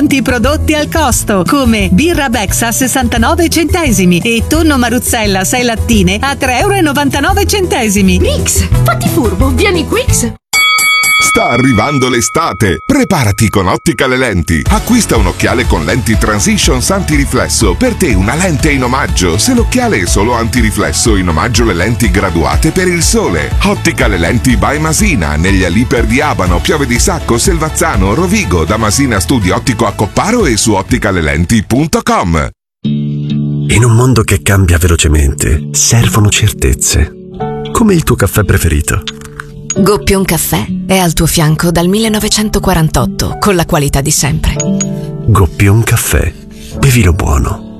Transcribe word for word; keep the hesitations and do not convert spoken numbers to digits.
Tanti prodotti al costo, come birra Bex a sessantanove centesimi e tonno Maruzzella sei lattine a tre euro e novantanove centesimi. Rix, fatti furbo, vieni Quix! Sta arrivando l'estate! Preparati con Ottica Le Lenti. Acquista un occhiale con lenti Transitions antiriflesso. Per te una lente in omaggio. Se l'occhiale è solo antiriflesso, in omaggio le lenti graduate per il sole. Ottica Le Lenti by Masina, negli Aliper di Abano, Piove di Sacco, Selvazzano, Rovigo, da Masina Studio Ottico a Copparo e su otticalelenti punto com. In un mondo che cambia velocemente, servono certezze. Come il tuo caffè preferito. Goppion Caffè è al tuo fianco dal millenovecentoquarantotto con la qualità di sempre. Goppion Caffè. Bevilo buono.